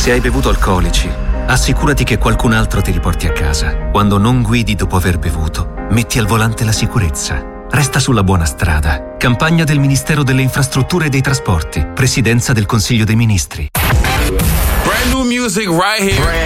Se hai bevuto alcolici, assicurati che qualcun altro ti riporti a casa. Quando non guidi dopo aver bevuto, metti al volante la sicurezza. Resta sulla buona strada. Campagna del Ministero delle Infrastrutture e dei Trasporti. Presidenza del Consiglio dei Ministri. Brand new music right here.